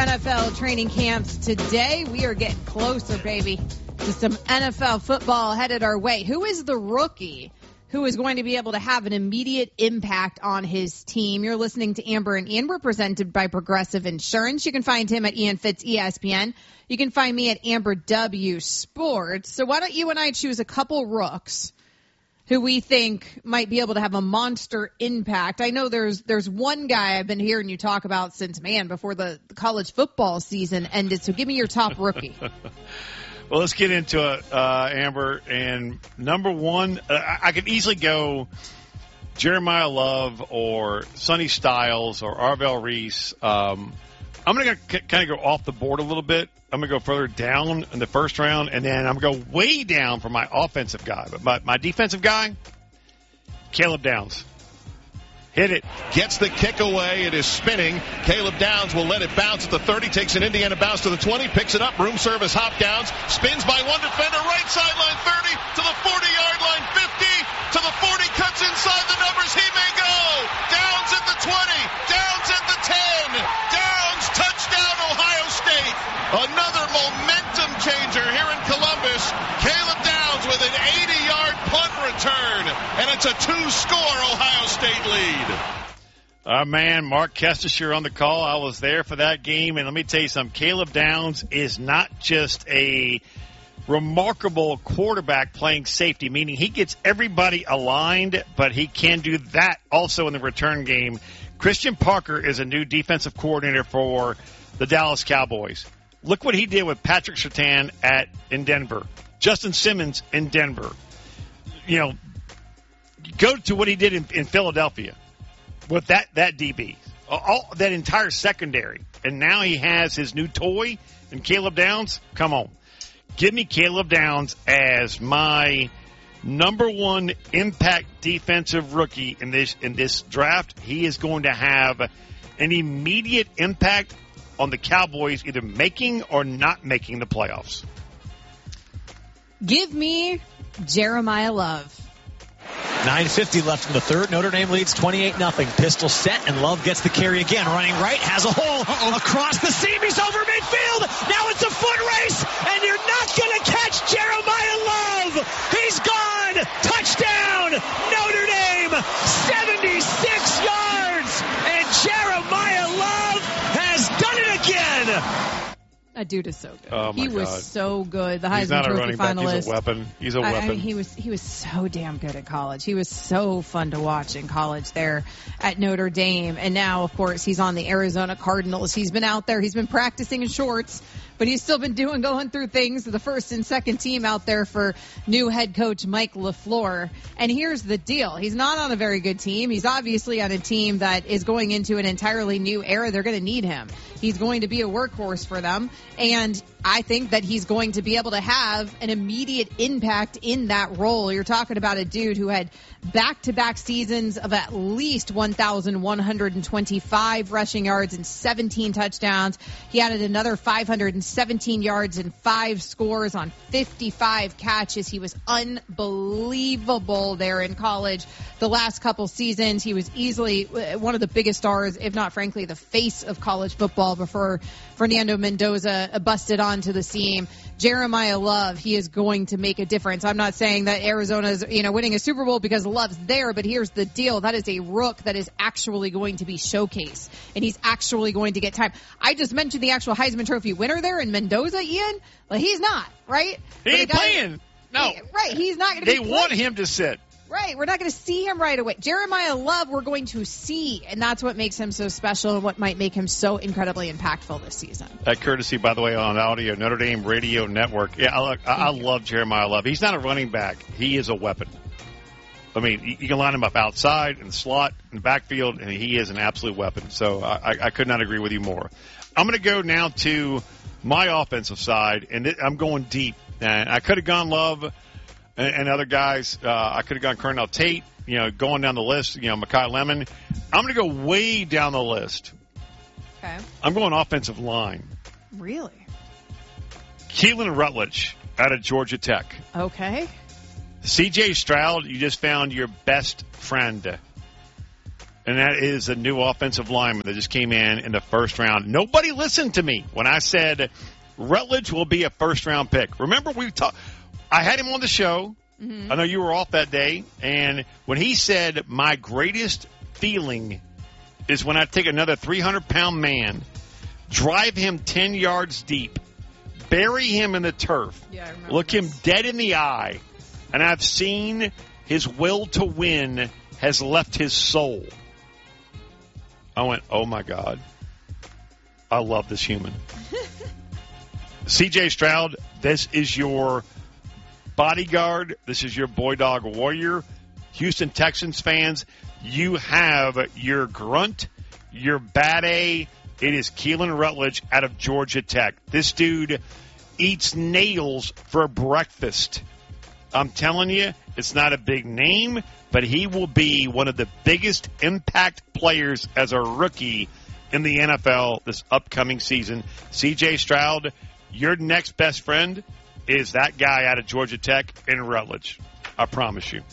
NFL training camps today. We are getting closer, baby, to some NFL football headed our way. Who is the rookie who is going to be able to have an immediate impact on his team? You're listening to Amber and Ian. We're presented by Progressive Insurance. You can find him at Ian Fitz ESPN. You can find me at Amber W Sports. So why don't you and I choose a couple rooks who we think might be able to have a monster impact. I know there's one guy I've been hearing you talk about since, before the college football season ended. So give me your top rookie. Well, let's get into it, Amber. And number one, I could easily go Jeremiah Love or Sonny Styles or Arvell Reese. I'm going to kind of go off the board a little bit. I'm going to go further down in the first round, and then I'm going to go way down for my offensive guy. But my defensive guy, Caleb Downs. Hit it. Gets the kick away. It is spinning. Caleb Downs will let it bounce at the 30. Takes an Indiana bounce to the 20. Picks it up. Room service hop downs. Spins by one defender. Right sideline 30 to the 40-yard line. 50 to the 40. Cuts inside the numbers. He may go. Downs at the 20. Downs at the 10. Downs touchdown Ohio State. Another momentum changer here in Columbus. Caleb Downs with an 80-yard punt return. And it's a 2-score Ohio State lead. Man, Mark Kestisher on the call. I was there for that game. And let me tell you something. Caleb Downs is not just a remarkable quarterback playing safety, meaning he gets everybody aligned, but he can do that also in the return game. Christian Parker is a new defensive coordinator for the Dallas Cowboys. Look what he did with Patrick Surtain in Denver. Justin Simmons in Denver. Go to what he did in Philadelphia with that DB. All that entire secondary. And now he has his new toy in Caleb Downs. Come on. Give me Caleb Downs as my number one impact defensive rookie in this draft. He is going to have an immediate impact on the Cowboys either making or not making the playoffs. Give me Jeremiah Love. 9:50 left in the third. Notre Dame leads 28-0. Pistol set, and Love gets the carry again. Running right, has a hole. Across the seam, he's over midfield. Now it's a foot race, and you're not going to catch Jeremiah Love. He's gone. Touchdown, Notre Dame. 76 yards, and Jeremiah Love has done it again. That dude is so good. Oh, he was so good. The Heisman Trophy finalist. He's a weapon. He's a weapon. I mean, he was so damn good at college. He was so fun to watch in college there at Notre Dame. And now, of course, he's on the Arizona Cardinals. He's been out there. He's been practicing in shorts, but he's still been going through things. The first and second team out there for new head coach Mike LaFleur. And here's the deal. He's not on a very good team. He's obviously on a team that is going into an entirely new era. They're going to need him. He's going to be a workhorse for them. And I think that he's going to be able to have an immediate impact in that role. You're talking about a dude who had back-to-back seasons of at least 1,125 rushing yards and 17 touchdowns. He added another 517 yards and 5 scores on 55 catches. He was unbelievable there in college. The last couple seasons, he was easily one of the biggest stars, if not, frankly, the face of college football before Fernando Mendoza busted onto the scene. Jeremiah Love, he is going to make a difference. I'm not saying that Arizona's, winning a Super Bowl because Love's there, but here's the deal. That is a rook that is actually going to be showcased, and he's actually going to get time. I just mentioned the actual Heisman Trophy winner there in Mendoza, Ian. Well, he's not, right? He ain't playing. No. Right, he's not going to be playing. They want him to sit. Right, we're not going to see him right away. Jeremiah Love, we're going to see, and that's what makes him so special and what might make him so incredibly impactful this season. That courtesy, by the way, on audio, Notre Dame Radio Network. Yeah, I love Jeremiah Love. He's not a running back. He is a weapon. I mean, you can line him up outside, in the slot, in the backfield, and he is an absolute weapon. So I could not agree with you more. I'm going to go now to my offensive side, and I'm going deep. And I could have gone Love and other guys. I could have gone Cornell Tate, going down the list, Mekhi Lemon. I'm going to go way down the list. Okay. I'm going offensive line. Really? Keelan Rutledge out of Georgia Tech. Okay. C.J. Stroud, you just found your best friend. and that is a new offensive lineman that just came in the first round. Nobody listened to me when I said Rutledge will be a first-round pick. Remember, I had him on the show. I know you were off that day, and when he said, my greatest feeling is when I take another 300-pound man, drive him 10 yards deep, bury him in the turf, look him dead in the eye, and I've seen his will to win has left his soul. I went, oh, my God. I love this human. C.J. Stroud, this is your bodyguard. This is your boy dog warrior. Houston Texans fans, you have your grunt, your bad A. It is Keelan Rutledge out of Georgia Tech. This dude eats nails for breakfast. I'm telling you, it's not a big name, but he will be one of the biggest impact players as a rookie in the NFL this upcoming season. C.J. Stroud, your next best friend is that guy out of Georgia Tech in Rutledge. I promise you.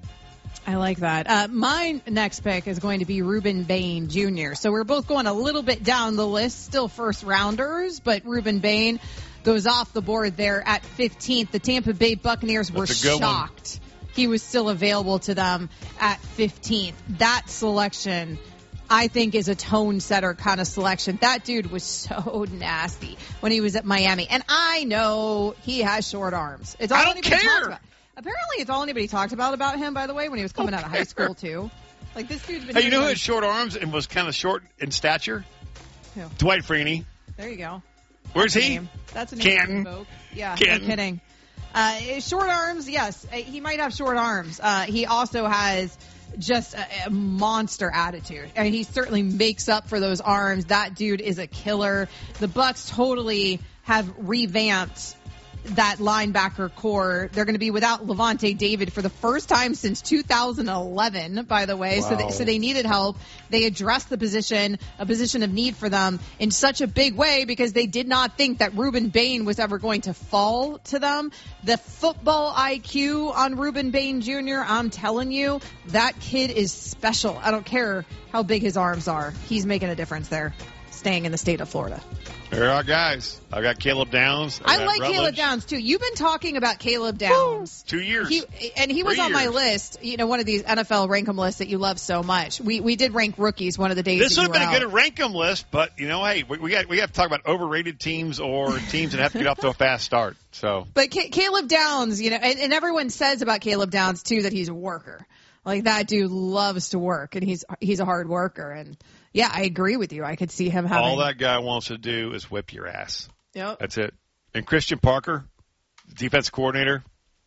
I like that. My next pick is going to be Ruben Bain Jr. So we're both going a little bit down the list, still first rounders, but Ruben Bain goes off the board there at 15th. The Tampa Bay Buccaneers were shocked he was still available to them at 15th. That selection, I think, is a tone setter kind of selection. That dude was so nasty when he was at Miami. And I know he has short arms. It's all I don't care. Apparently, it's all anybody talked about him, by the way, when he was coming out of high school, too. Like, this dude's been... Hey, you know who had short arms and was kind of short in stature? Who? Dwight Freeney. There you go. Where's he? That's a name. Canton. Yeah, Canton. No kidding. Short arms, yes. He might have short arms. He also has just a monster attitude. I mean, he certainly makes up for those arms. That dude is a killer. The Bucs totally have revamped that linebacker core. They're going to be without Levante David for the first time since 2011, by the way. Wow. So they needed help. They addressed the position, a position of need for them in such a big way because they did not think that Ruben Bain was ever going to fall to them. The football IQ on Ruben Bain Jr., I'm telling you, that kid is special. I don't care how big his arms are. He's making a difference there, staying in the state of Florida. There are guys. I got Caleb Downs. I like Rutledge. Caleb Downs, too. You've been talking about Caleb Downs. 2 years. He was on my list, one of these NFL rank 'em lists that you love so much. We did rank rookies one of the days This that would you have were been a good rank 'em list, but, hey, we have to talk about overrated teams or teams that have to get off to a fast start. So, but Caleb Downs, and everyone says about Caleb Downs, too, that he's a worker. Like, that dude loves to work, and he's a hard worker, and yeah, I agree with you. I could see him having... All that guy wants to do is whip your ass. Yep. That's it. And Christian Parker, defense coordinator,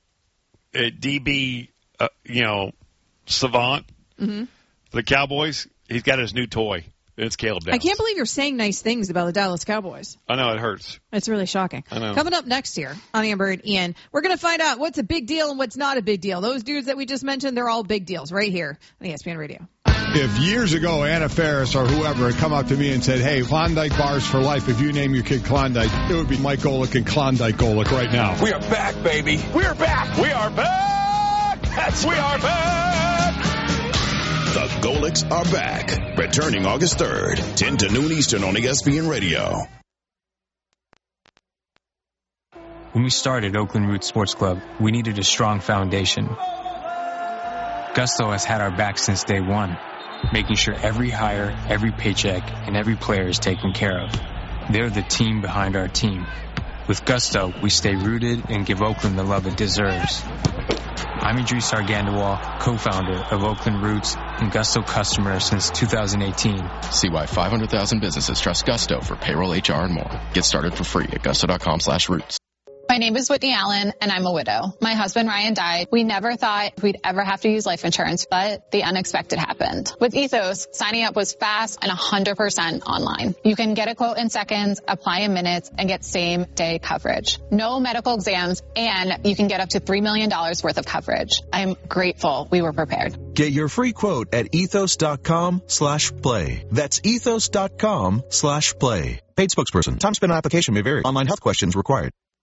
DB, savant for the Cowboys, he's got his new toy. It's Caleb Downs. I can't believe you're saying nice things about the Dallas Cowboys. I know, it hurts. It's really shocking. I know. Coming up next year on Amber and Ian, we're going to find out what's a big deal and what's not a big deal. Those dudes that we just mentioned, they're all big deals right here on ESPN Radio. If years ago Anna Faris or whoever had come up to me and said, hey, Klondike bars for life, if you name your kid Klondike, it would be Mike Golick and Klondike Golick right now. We are back, baby. We are back. We are back. We are back. The Golicks are back. Returning August 3rd, 10 to noon Eastern on ESPN Radio. When we started Oakland Roots Sports Club, we needed a strong foundation. Gusto has had our back since day one, making sure every hire, every paycheck, and every player is taken care of. They're the team behind our team. With Gusto, we stay rooted and give Oakland the love it deserves. I'm Idris Argandawal, co-founder of Oakland Roots and Gusto customer since 2018. See why 500,000 businesses trust Gusto for payroll, HR, and more. Get started for free at gusto.com/roots. My name is Whitney Allen, and I'm a widow. My husband, Ryan, died. We never thought we'd ever have to use life insurance, but the unexpected happened. With Ethos, signing up was fast and 100% online. You can get a quote in seconds, apply in minutes, and get same-day coverage. No medical exams, and you can get up to $3 million worth of coverage. I'm grateful we were prepared. Get your free quote at ethos.com/play. That's ethos.com/play. Paid spokesperson. Time spent on application may vary. Online health questions required.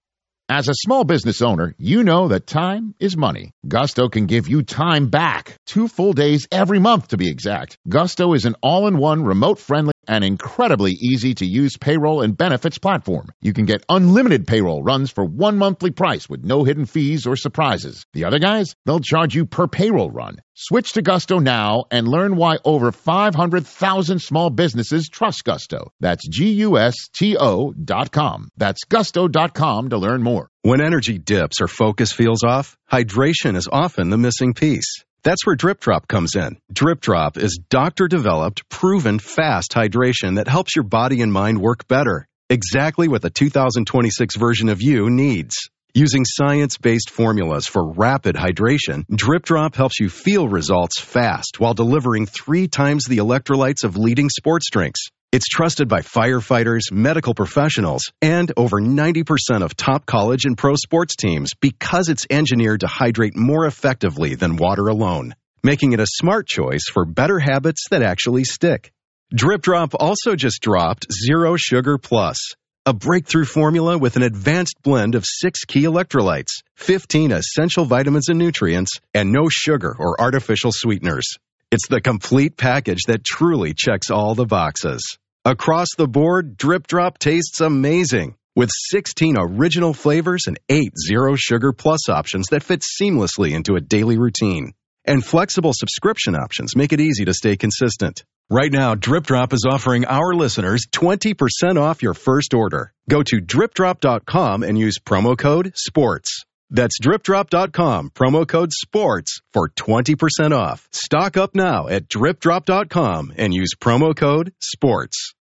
As a small business owner, you know that time is money. Gusto can give you time back. 2 full days every month, to be exact. Gusto is an all-in-one, remote-friendly, and incredibly easy-to-use payroll and benefits platform. You can get unlimited payroll runs for one monthly price with no hidden fees or surprises. The other guys, they'll charge you per payroll run. Switch to Gusto now and learn why over 500,000 small businesses trust Gusto. That's GUSTO.com. That's Gusto.com to learn more. When energy dips or focus feels off, hydration is often the missing piece. That's where Drip Drop comes in. Drip Drop is doctor-developed, proven fast hydration that helps your body and mind work better. Exactly what the 2026 version of you needs. Using science-based formulas for rapid hydration, Drip Drop helps you feel results fast while delivering 3 times the electrolytes of leading sports drinks. It's trusted by firefighters, medical professionals, and over 90% of top college and pro sports teams because it's engineered to hydrate more effectively than water alone, making it a smart choice for better habits that actually stick. Drip Drop also just dropped Zero Sugar Plus, a breakthrough formula with an advanced blend of 6 key electrolytes, 15 essential vitamins and nutrients, and no sugar or artificial sweeteners. It's the complete package that truly checks all the boxes. Across the board, Drip Drop tastes amazing, with 16 original flavors and 8 Zero Sugar Plus options that fit seamlessly into a daily routine. And flexible subscription options make it easy to stay consistent. Right now, Drip Drop is offering our listeners 20% off your first order. Go to dripdrop.com and use promo code SPORTS. That's dripdrop.com, promo code SPORTS for 20% off. Stock up now at dripdrop.com and use promo code SPORTS.